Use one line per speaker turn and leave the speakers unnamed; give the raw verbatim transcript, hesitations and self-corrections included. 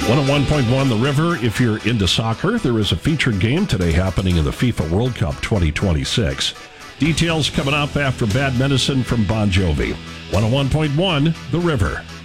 one oh one point one The River. If you're into soccer, there is a featured game today happening in the FIFA World Cup twenty twenty-six. Details coming up after Bad Medicine from Bon Jovi. one oh one point one The River.